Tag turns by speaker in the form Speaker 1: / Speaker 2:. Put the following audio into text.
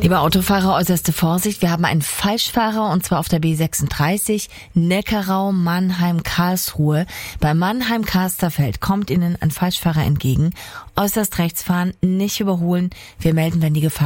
Speaker 1: Liebe Autofahrer, äußerste Vorsicht. Wir haben einen Falschfahrer und zwar auf der B36 Neckarau Mannheim-Karlsruhe. Bei Mannheim-Kasterfeld kommt Ihnen ein Falschfahrer entgegen. Äußerst rechts fahren, nicht überholen. Wir melden, wenn die Gefahr